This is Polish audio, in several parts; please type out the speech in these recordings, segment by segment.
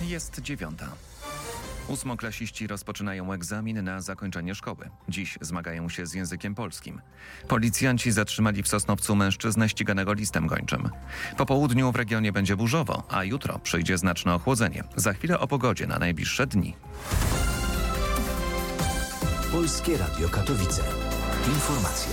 Jest 9:00. Ósmoklasiści rozpoczynają egzamin na zakończenie szkoły. Dziś zmagają się z językiem polskim. Policjanci zatrzymali w Sosnowcu mężczyznę ściganego listem gończym. Po południu w regionie będzie burzowo, a jutro przyjdzie znaczne ochłodzenie. Za chwilę o pogodzie na najbliższe dni. Polskie Radio Katowice. Informacje.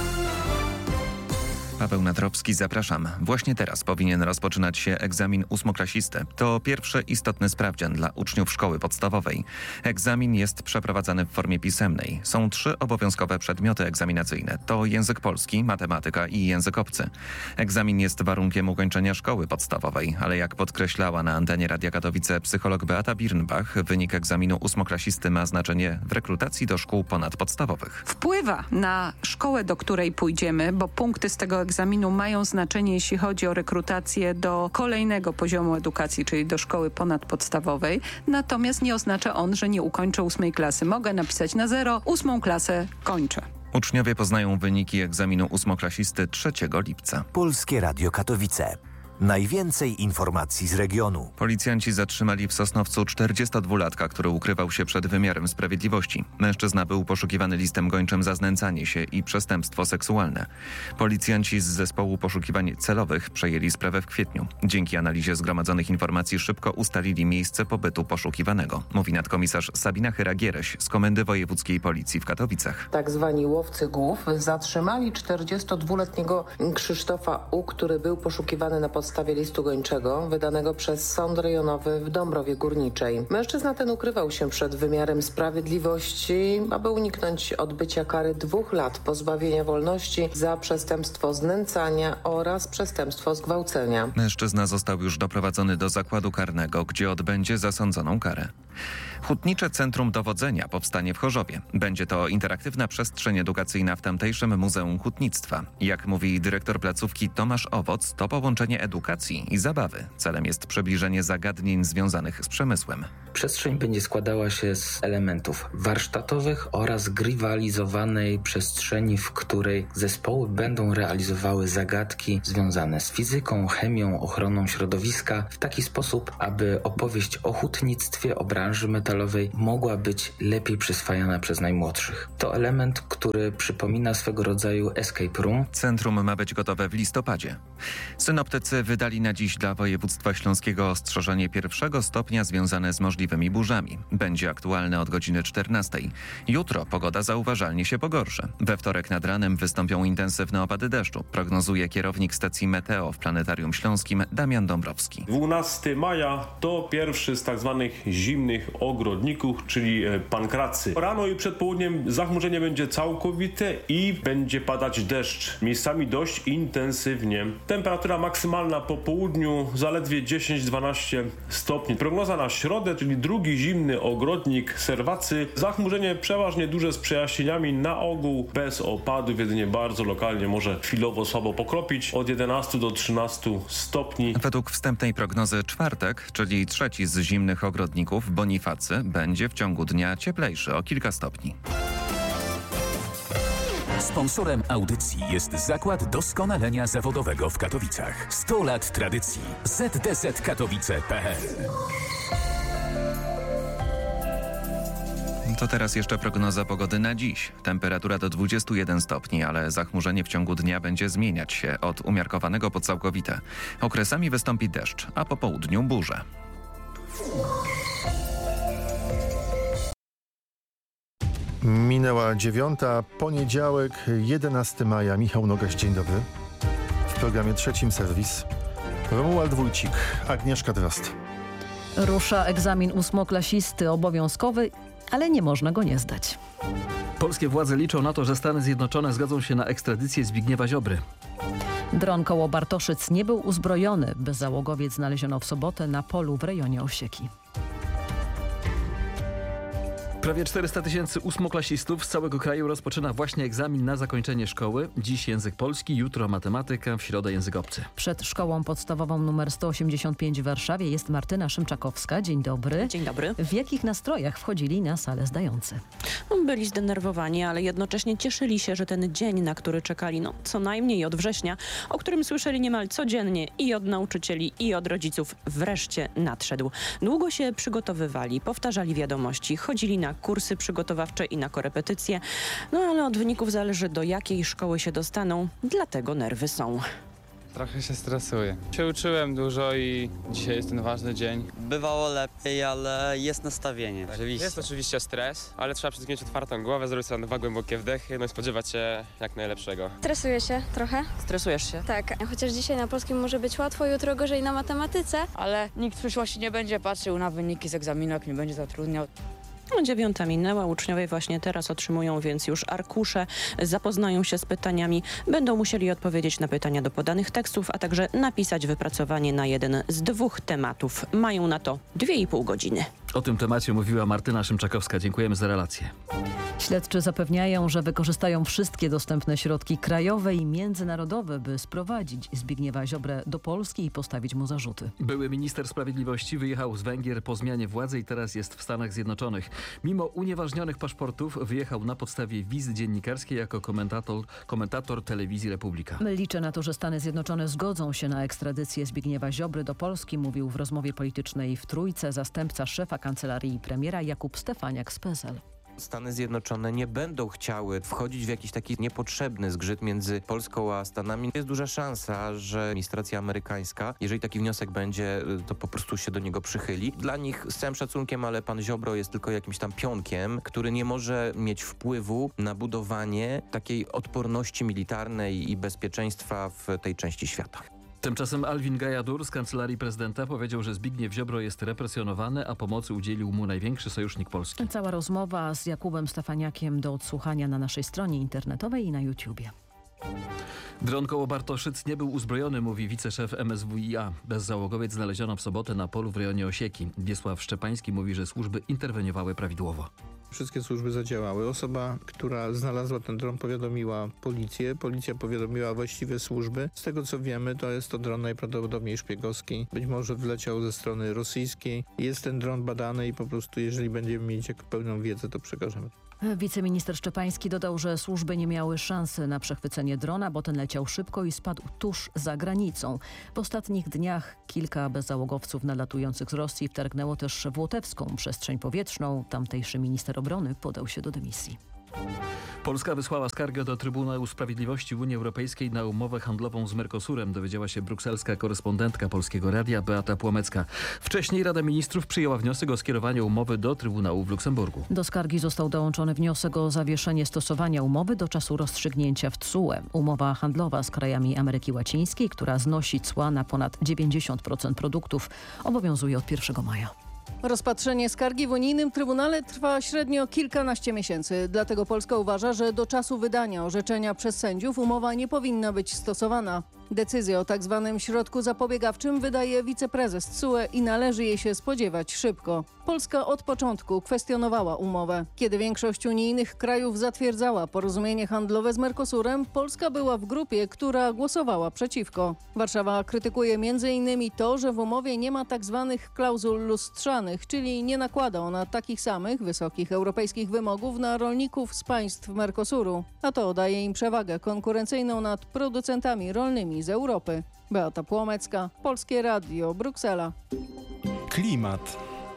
Paweł Natrowski, zapraszam. Właśnie teraz powinien rozpoczynać się egzamin ósmoklasisty. To pierwszy istotny sprawdzian dla uczniów szkoły podstawowej. Egzamin jest przeprowadzany w formie pisemnej. Są 3 obowiązkowe przedmioty egzaminacyjne. To język polski, matematyka i język obcy. Egzamin jest warunkiem ukończenia szkoły podstawowej, ale jak podkreślała na antenie Radia Katowice psycholog Beata Birnbach, wynik egzaminu ósmoklasisty ma znaczenie w rekrutacji do szkół ponadpodstawowych. Wpływa na szkołę, do której pójdziemy, bo punkty z tego egzaminu mają znaczenie, jeśli chodzi o rekrutację do kolejnego poziomu edukacji, czyli do szkoły ponadpodstawowej. Natomiast nie oznacza on, że nie ukończę 8 klasy. Mogę napisać na 0, 8 klasę kończę. Uczniowie poznają wyniki egzaminu ósmoklasisty 3 lipca. Polskie Radio Katowice. Najwięcej informacji z regionu. Policjanci zatrzymali w Sosnowcu 42-latka, który ukrywał się przed wymiarem sprawiedliwości. Mężczyzna był poszukiwany listem gończym za znęcanie się i przestępstwo seksualne. Policjanci z zespołu poszukiwań celowych przejęli sprawę w kwietniu. Dzięki analizie zgromadzonych informacji szybko ustalili miejsce pobytu poszukiwanego, mówi nadkomisarz Sabina Chyra-Giereś z Komendy Wojewódzkiej Policji w Katowicach. Tak zwani łowcy głów zatrzymali 42-letniego Krzysztofa U., który był poszukiwany na podstawie listu gończego wydanego przez Sąd Rejonowy w Dąbrowie Górniczej. Mężczyzna ten ukrywał się przed wymiarem sprawiedliwości, aby uniknąć odbycia kary 2 lat pozbawienia wolności za przestępstwo znęcania oraz przestępstwo zgwałcenia. Mężczyzna został już doprowadzony do zakładu karnego, gdzie odbędzie zasądzoną karę. Hutnicze Centrum Dowodzenia powstanie w Chorzowie. Będzie to interaktywna przestrzeń edukacyjna w tamtejszym Muzeum Hutnictwa. Jak mówi dyrektor placówki Tomasz Owoc, to połączenie edukacji i zabawy. Celem jest przybliżenie zagadnień związanych z przemysłem. Przestrzeń będzie składała się z elementów warsztatowych oraz grywalizowanej przestrzeni, w której zespoły będą realizowały zagadki związane z fizyką, chemią, ochroną środowiska w taki sposób, aby opowieść o hutnictwie, o branży metalowej mogła być lepiej przyswajana przez najmłodszych. To element, który przypomina swego rodzaju escape room. Centrum ma być gotowe w listopadzie. Synoptycy wydali na dziś dla województwa śląskiego ostrzeżenie 1. stopnia związane z możliwymi burzami. Będzie aktualne od godziny 14. Jutro pogoda zauważalnie się pogorszy. We wtorek nad ranem wystąpią intensywne opady deszczu, prognozuje kierownik stacji Meteo w Planetarium Śląskim Damian Dąbrowski. 12 maja to pierwszy z tak zwanych zimnych ogrodników, czyli pankracy. Rano i przed południem zachmurzenie będzie całkowite i będzie padać deszcz. Miejscami dość intensywnie. Temperatura maksymalna po południu zaledwie 10-12 stopni. Prognoza na środę, czyli drugi zimny ogrodnik Serwacy. Zachmurzenie przeważnie duże z przejaśnieniami, na ogół bez opadów, jedynie bardzo lokalnie może chwilowo słabo pokropić, od 11 do 13 stopni. Według wstępnej prognozy czwartek, czyli trzeci z zimnych ogrodników, Bonifacy, będzie w ciągu dnia cieplejszy o kilka stopni. Sponsorem audycji jest Zakład Doskonalenia Zawodowego w Katowicach. 100 lat tradycji. ZDZ-Katowice.pl. To teraz jeszcze prognoza pogody na dziś. Temperatura do 21 stopni, ale zachmurzenie w ciągu dnia będzie zmieniać się od umiarkowanego po całkowite. Okresami wystąpi deszcz, a po południu burze. Minęła 9:00, poniedziałek, 11 maja. Michał Nogaś, dzień dobry. W programie trzecim serwis. Romuald Wójcik, Agnieszka Drozd. Rusza egzamin ósmoklasisty obowiązkowy, ale nie można go nie zdać. Polskie władze liczą na to, że Stany Zjednoczone zgodzą się na ekstradycję Zbigniewa Ziobry. Dron koło Bartoszyc nie był uzbrojony. Bezzałogowiec znaleziono w sobotę na polu w rejonie Osieki. Prawie 400 000 ósmoklasistów z całego kraju rozpoczyna właśnie egzamin na zakończenie szkoły. Dziś język polski, jutro matematyka, w środę język obcy. Przed szkołą podstawową nr 185 w Warszawie jest Martyna Szymczakowska. Dzień dobry. Dzień dobry. W jakich nastrojach wchodzili na salę zdający? Byli zdenerwowani, ale jednocześnie cieszyli się, że ten dzień, na który czekali co najmniej od września, o którym słyszeli niemal codziennie i od nauczycieli, i od rodziców, wreszcie nadszedł. Długo się przygotowywali, powtarzali wiadomości, chodzili na kursy przygotowawcze i na korepetycje, ale od wyników zależy, do jakiej szkoły się dostaną, dlatego nerwy są. Trochę się stresuję. Się uczyłem dużo i dzisiaj jest ten ważny dzień. Bywało lepiej, ale jest nastawienie. Oczywiście. Jest oczywiście stres, ale trzeba przed mieć otwartą głowę, zrobić sobie 2 głębokie wdechy, no i spodziewać się jak najlepszego. Stresuję się trochę. Stresujesz się? Tak, chociaż dzisiaj na polskim może być łatwo, jutro gorzej na matematyce. Ale nikt w przyszłości nie będzie patrzył na wyniki z egzaminu, jak mnie będzie zatrudniał. 9 minęła, uczniowie właśnie teraz otrzymują więc już arkusze, zapoznają się z pytaniami, będą musieli odpowiedzieć na pytania do podanych tekstów, a także napisać wypracowanie na jeden z 2 tematów. Mają na to 2,5 godziny. O tym temacie mówiła Martyna Szymczakowska. Dziękujemy za relację. Śledczy zapewniają, że wykorzystają wszystkie dostępne środki krajowe i międzynarodowe, by sprowadzić Zbigniewa Ziobrę do Polski i postawić mu zarzuty. Były minister sprawiedliwości wyjechał z Węgier po zmianie władzy i teraz jest w Stanach Zjednoczonych. Mimo unieważnionych paszportów wyjechał na podstawie wizy dziennikarskiej jako komentator telewizji Republika. Liczę na to, że Stany Zjednoczone zgodzą się na ekstradycję Zbigniewa Ziobry do Polski, mówił w rozmowie politycznej w Trójce zastępca szefa kancelarii premiera Jakub Stefaniak z PSL. Stany Zjednoczone nie będą chciały wchodzić w jakiś taki niepotrzebny zgrzyt między Polską a Stanami. Jest duża szansa, że administracja amerykańska, jeżeli taki wniosek będzie, to po prostu się do niego przychyli. Dla nich z całym szacunkiem, ale pan Ziobro jest tylko jakimś tam pionkiem, który nie może mieć wpływu na budowanie takiej odporności militarnej i bezpieczeństwa w tej części świata. Tymczasem Alvin Gajadur z Kancelarii Prezydenta powiedział, że Zbigniew Ziobro jest represjonowany, a pomocy udzielił mu największy sojusznik Polski. Cała rozmowa z Jakubem Stefaniakiem do odsłuchania na naszej stronie internetowej i na YouTubie. Dron koło Bartoszyc nie był uzbrojony, mówi wiceszef MSWiA. Bezzałogowiec znaleziono w sobotę na polu w rejonie Osieki. Wiesław Szczepański mówi, że służby interweniowały prawidłowo. Wszystkie służby zadziałały. Osoba, która znalazła ten dron, powiadomiła policję. Policja powiadomiła właściwe służby. Z tego co wiemy, to jest to dron najprawdopodobniej szpiegowski. Być może wleciał ze strony rosyjskiej. Jest ten dron badany i po prostu jeżeli będziemy mieć pełną wiedzę, to przekażemy. Wiceminister Szczepański dodał, że służby nie miały szansy na przechwycenie drona, bo ten leciał szybko i spadł tuż za granicą. W ostatnich dniach kilka bezzałogowców nadlatujących z Rosji wtargnęło też w łotewską przestrzeń powietrzną. Tamtejszy minister obrony podał się do dymisji. Polska wysłała skargę do Trybunału Sprawiedliwości Unii Europejskiej na umowę handlową z Mercosurem, dowiedziała się brukselska korespondentka Polskiego Radia Beata Płomecka. Wcześniej Rada Ministrów przyjęła wniosek o skierowanie umowy do Trybunału w Luksemburgu. Do skargi został dołączony wniosek o zawieszenie stosowania umowy do czasu rozstrzygnięcia w TSUE. Umowa handlowa z krajami Ameryki Łacińskiej, która znosi cła na ponad 90% produktów, obowiązuje od 1 maja. Rozpatrzenie skargi w unijnym trybunale trwa średnio kilkanaście miesięcy. Dlatego Polska uważa, że do czasu wydania orzeczenia przez sędziów umowa nie powinna być stosowana. Decyzję o tak zwanym środku zapobiegawczym wydaje wiceprezes TSUE i należy jej się spodziewać szybko. Polska od początku kwestionowała umowę. Kiedy większość unijnych krajów zatwierdzała porozumienie handlowe z Mercosurem, Polska była w grupie, która głosowała przeciwko. Warszawa krytykuje m.in. to, że w umowie nie ma tak zwanych klauzul lustrzanych, czyli nie nakłada ona takich samych wysokich europejskich wymogów na rolników z państw Mercosuru, a to daje im przewagę konkurencyjną nad producentami rolnymi z Europy. Beata Płomecka, Polskie Radio, Bruksela. Klimat.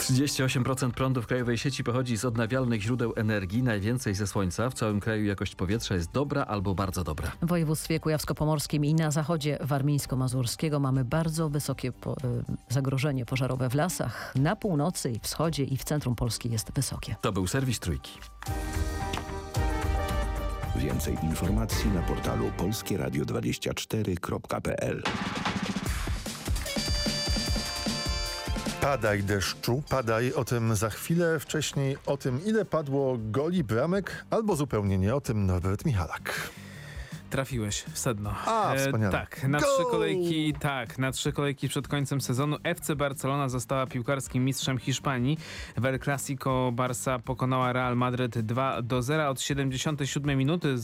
38% prądu w krajowej sieci pochodzi z odnawialnych źródeł energii, najwięcej ze słońca. W całym kraju jakość powietrza jest dobra albo bardzo dobra. W województwie kujawsko-pomorskim i na zachodzie warmińsko-mazurskiego mamy bardzo wysokie zagrożenie pożarowe w lasach. Na północy i wschodzie i w centrum Polski jest wysokie. To był serwis Trójki. Więcej informacji na portalu polskieradio24.pl. Padaj deszczu, padaj, o tym za chwilę. Wcześniej o tym, ile padło goli bramek, albo zupełnie nie, o tym Norbert Michalak. Trafiłeś w sedno. Wspaniale. Tak, na 3 kolejki przed końcem sezonu FC Barcelona została piłkarskim mistrzem Hiszpanii. W El Clasico Barca pokonała Real Madryt 2-0. Od 77 minuty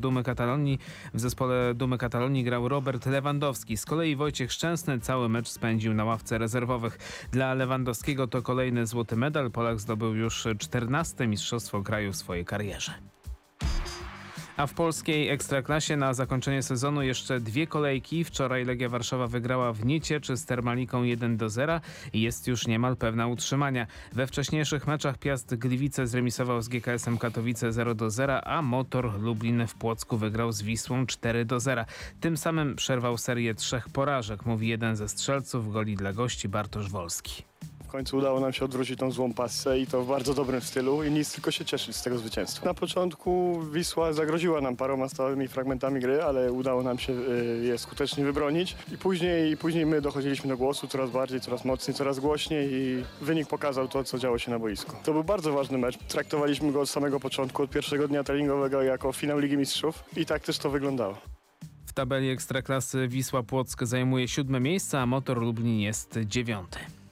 w zespole Dumy Katalonii grał Robert Lewandowski. Z kolei Wojciech Szczęsny cały mecz spędził na ławce rezerwowych. Dla Lewandowskiego to kolejny złoty medal. Polak zdobył już 14. mistrzostwo kraju w swojej karierze. A w polskiej Ekstraklasie na zakończenie sezonu jeszcze 2 kolejki. Wczoraj Legia Warszawa wygrała w Niecieczy z Termaliką 1-0 i jest już niemal pewna utrzymania. We wcześniejszych meczach Piast Gliwice zremisował z GKS-em Katowice 0-0, a Motor Lublin w Płocku wygrał z Wisłą 4-0. Tym samym przerwał serię 3 porażek, mówi jeden ze strzelców goli dla gości Bartosz Wolski. W końcu udało nam się odwrócić tą złą passę i to w bardzo dobrym stylu i nic, tylko się cieszyć z tego zwycięstwa. Na początku Wisła zagroziła nam paroma stałymi fragmentami gry, ale udało nam się je skutecznie wybronić i później my dochodziliśmy do głosu coraz bardziej, coraz mocniej, coraz głośniej i wynik pokazał to, co działo się na boisku. To był bardzo ważny mecz. Traktowaliśmy go od samego początku, od pierwszego dnia treningowego jako finał Ligi Mistrzów i tak też to wyglądało. W tabeli Ekstraklasy Wisła Płock zajmuje 7. miejsce, a Motor Lublin jest 9.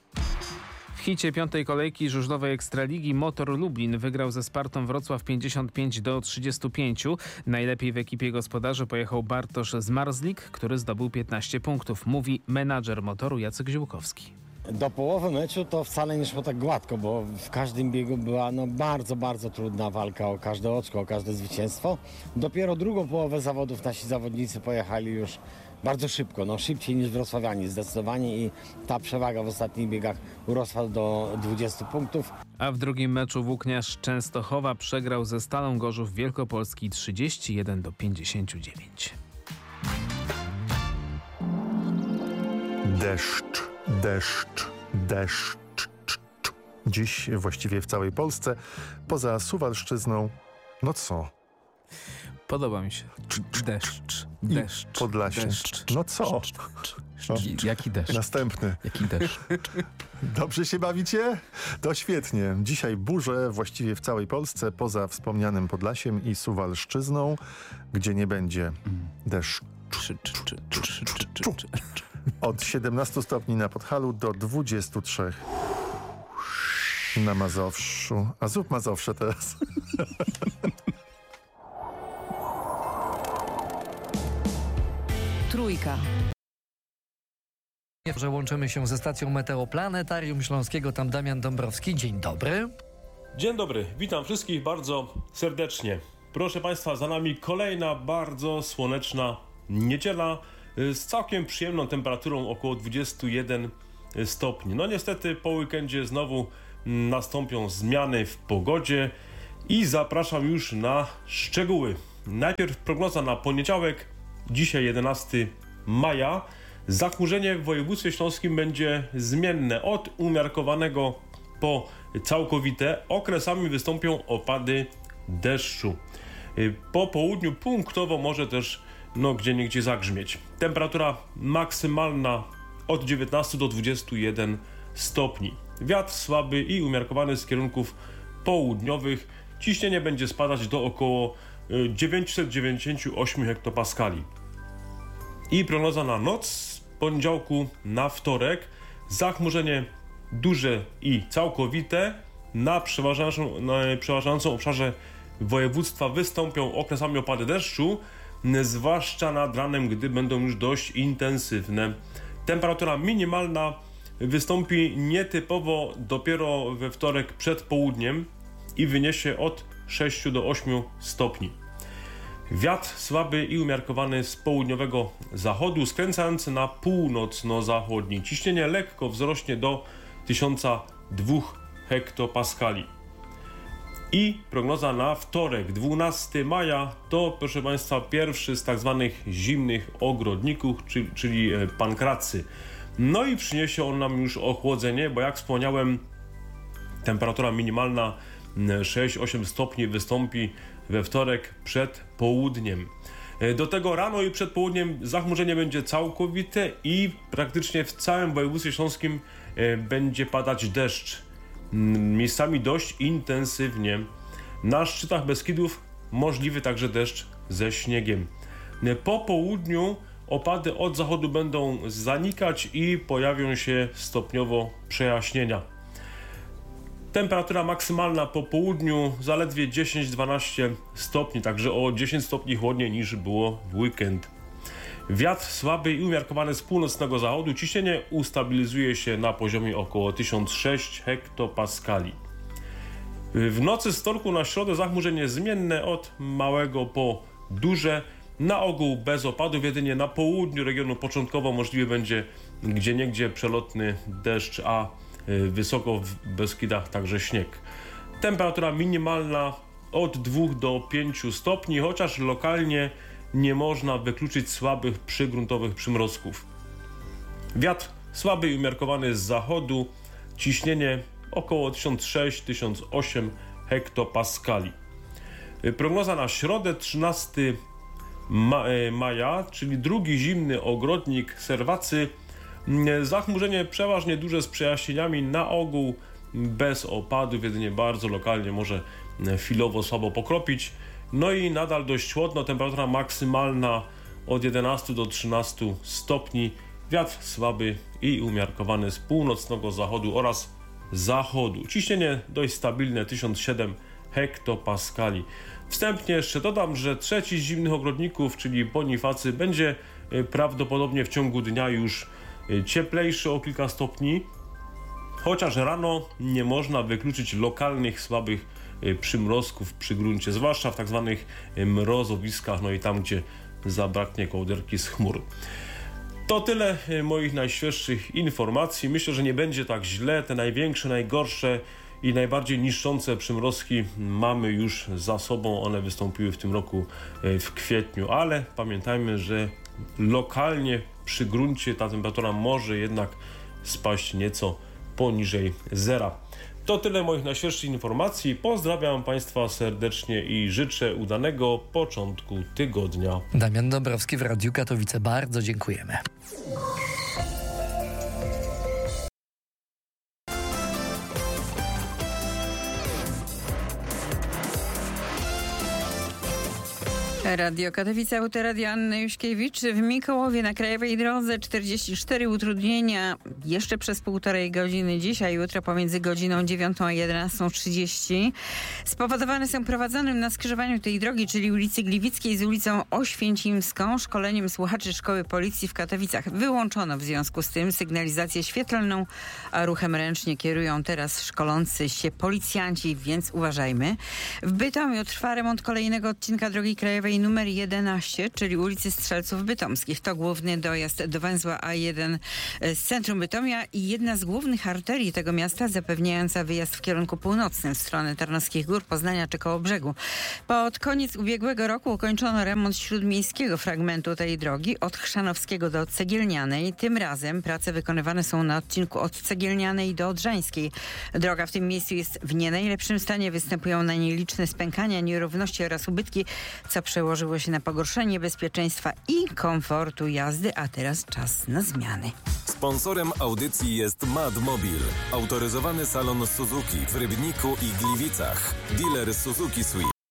W hicie 5. kolejki żużlowej Ekstraligi Motor Lublin wygrał ze Spartą Wrocław 55-35. Najlepiej w ekipie gospodarzy pojechał Bartosz Zmarzlik, który zdobył 15 punktów. Mówi menadżer Motoru Jacek Ziółkowski. Do połowy meczu to wcale nie szło tak gładko, bo w każdym biegu była bardzo, bardzo trudna walka o każde oczko, o każde zwycięstwo. Dopiero drugą połowę zawodów nasi zawodnicy pojechali już bardzo szybko, szybciej niż wrocławianie zdecydowanie i ta przewaga w ostatnich biegach urosła do 20 punktów. A w drugim meczu Włókniarz Częstochowa przegrał ze Stalą Gorzów Wielkopolski 31-59. Deszcz. Dziś właściwie w całej Polsce, poza Suwalszczyzną, no co? Podoba mi się. Deszcz. Podlasie. Deszcz. No co? Jaki deszcz? Następny. Jaki deszcz? Dobrze się bawicie? To świetnie. Dzisiaj burze właściwie w całej Polsce, poza wspomnianym Podlasiem i Suwalszczyzną, gdzie nie będzie deszczu. Od 17 stopni na Podhalu do 23 na Mazowszu. A zrób Mazowsze teraz. Trójka. Że łączymy się ze stacją Meteoplanetarium Śląskiego, tam Damian Dąbrowski. Dzień dobry. Dzień dobry, witam wszystkich bardzo serdecznie. Proszę Państwa, za nami kolejna bardzo słoneczna niedziela z całkiem przyjemną temperaturą około 21 stopni. No niestety po weekendzie znowu nastąpią zmiany w pogodzie i zapraszam już na szczegóły. Najpierw prognoza na poniedziałek, dzisiaj 11 maja. Zachmurzenie w województwie śląskim będzie zmienne od umiarkowanego po całkowite. Okresami wystąpią opady deszczu. Po południu punktowo może też gdzieniegdzie zagrzmieć. Temperatura maksymalna od 19 do 21 stopni. Wiatr słaby i umiarkowany z kierunków południowych. Ciśnienie będzie spadać do około 998 hektopaskali. I prognoza na noc z poniedziałku na wtorek. Zachmurzenie duże i całkowite. Na przeważającym obszarze województwa wystąpią okresami opady deszczu, zwłaszcza nad ranem, gdy będą już dość intensywne. Temperatura minimalna wystąpi nietypowo dopiero we wtorek przed południem i wyniesie od 6 do 8 stopni. Wiatr słaby i umiarkowany z południowego zachodu, skręcający na północno-zachodni. Ciśnienie lekko wzrośnie do 1002 hektopaskali. I prognoza na wtorek, 12 maja, to proszę Państwa pierwszy z tak zwanych zimnych ogrodników, czyli pankracy. No i przyniesie on nam już ochłodzenie, bo jak wspomniałem, temperatura minimalna 6-8 stopni wystąpi we wtorek przed południem. Do tego rano i przed południem zachmurzenie będzie całkowite i praktycznie w całym województwie śląskim będzie padać deszcz. Miejscami dość intensywnie. Na szczytach Beskidów możliwy także deszcz ze śniegiem. Po południu opady od zachodu będą zanikać i pojawią się stopniowo przejaśnienia. Temperatura maksymalna po południu zaledwie 10-12 stopni, także o 10 stopni chłodniej niż było w weekend. Wiatr słaby i umiarkowany z północnego zachodu. Ciśnienie ustabilizuje się na poziomie około 1006 hektopaskali. W nocy z wtorku na środę zachmurzenie zmienne od małego po duże. Na ogół bez opadów, jedynie na południu regionu początkowo możliwy będzie gdzieniegdzie przelotny deszcz, a wysoko w Beskidach także śnieg. Temperatura minimalna od 2 do 5 stopni, chociaż lokalnie nie można wykluczyć słabych przygruntowych przymrozków. Wiatr słaby i umiarkowany z zachodu, ciśnienie około 1006-1008 hektopaskali. Prognoza na środę 13 maja, czyli drugi zimny ogrodnik Serwacy. Zachmurzenie przeważnie duże z przejaśnieniami, na ogół bez opadów, jedynie bardzo lokalnie może chwilowo słabo pokropić. No i nadal dość chłodno, temperatura maksymalna od 11 do 13 stopni. Wiatr słaby i umiarkowany z północnego zachodu oraz zachodu. Ciśnienie dość stabilne 1007 hektopaskali. Wstępnie jeszcze dodam, że trzeci z zimnych ogrodników, czyli Bonifacy, będzie prawdopodobnie w ciągu dnia już cieplejszy o kilka stopni, chociaż rano nie można wykluczyć lokalnych słabych przymrozków przy gruncie, zwłaszcza w tak zwanych mrozowiskach, no i tam, gdzie zabraknie kołderki z chmur. To tyle moich najświeższych informacji. Myślę, że nie będzie tak źle. Te największe, najgorsze i najbardziej niszczące przymrozki mamy już za sobą. One wystąpiły w tym roku w kwietniu, ale pamiętajmy, że lokalnie przy gruncie ta temperatura może jednak spaść nieco poniżej zera. To tyle moich najświeższych informacji. Pozdrawiam Państwa serdecznie i życzę udanego początku tygodnia. Damian Dąbrowski w Radiu Katowice. Bardzo dziękujemy. Radio Katowice, Autoradio Anny Juśkiewicz. W Mikołowie na Krajowej Drodze 44 utrudnienia jeszcze przez 1,5 godziny dzisiaj, jutro pomiędzy godziną 9 a 11:30. Spowodowane są prowadzonym na skrzyżowaniu tej drogi, czyli ulicy Gliwickiej z ulicą Oświęcimską, szkoleniem słuchaczy Szkoły Policji w Katowicach. Wyłączono w związku z tym sygnalizację świetlną, a ruchem ręcznie kierują teraz szkolący się policjanci, więc uważajmy. W Bytomiu trwa remont kolejnego odcinka drogi krajowej numer 11, czyli ulicy Strzelców Bytomskich. To główny dojazd do węzła A1 z centrum Bytomia i jedna z głównych arterii tego miasta, zapewniająca wyjazd w kierunku północnym w stronę Tarnowskich Gór, Poznania czy Kołobrzegu. Pod koniec ubiegłego roku ukończono remont śródmiejskiego fragmentu tej drogi od Chrzanowskiego do Cegielnianej. Tym razem prace wykonywane są na odcinku od Cegielnianej do Odrzańskiej. Droga w tym miejscu jest w nie najlepszym stanie. Występują na niej liczne spękania, nierówności oraz ubytki, co przełożyło się na pogorszenie bezpieczeństwa i komfortu jazdy, a teraz czas na zmiany. Sponsorem audycji jest Madmobil, autoryzowany salon Suzuki w Rybniku i Gliwicach. Dealer Suzuki Swift.